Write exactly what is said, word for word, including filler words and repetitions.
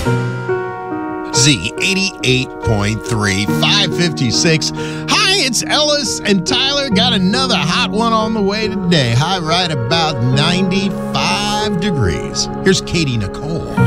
Z eighty-eight point three, five fifty-six. Hi, it's Ellis and Tyler. Got another hot one on the way today. High right about ninety-five degrees. Here's Katie Nicole.